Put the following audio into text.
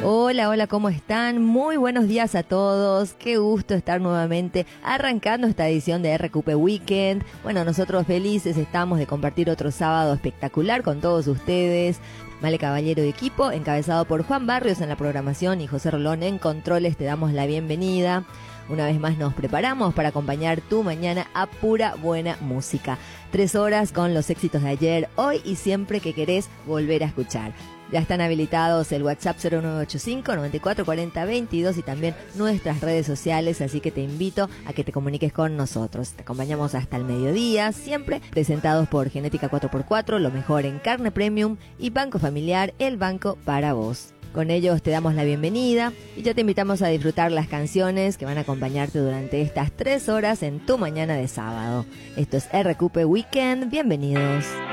Hola, hola, ¿cómo están? Muy buenos días a todos. Qué gusto estar nuevamente arrancando esta edición de RQP Weekend. Bueno, nosotros felices estamos de compartir otro sábado espectacular con todos ustedes. Male Caballero de equipo, encabezado por Juan Barrios en la programación y José Rolón en controles, te damos la bienvenida. Una vez más nos preparamos para acompañar tu mañana a pura buena música. 3 horas con los éxitos de ayer, hoy y siempre que querés volver a escuchar. Ya están habilitados el WhatsApp 0985 94 40 22 y también nuestras redes sociales, así que te invito a que te comuniques con nosotros. Te acompañamos hasta el mediodía, siempre presentados por Genética 4x4, lo mejor en carne premium, y Banco Familiar, el banco para vos. Con ellos te damos la bienvenida y ya te invitamos a disfrutar las canciones que van a acompañarte durante estas 3 horas en tu mañana de sábado. Esto es RQP Weekend, bienvenidos.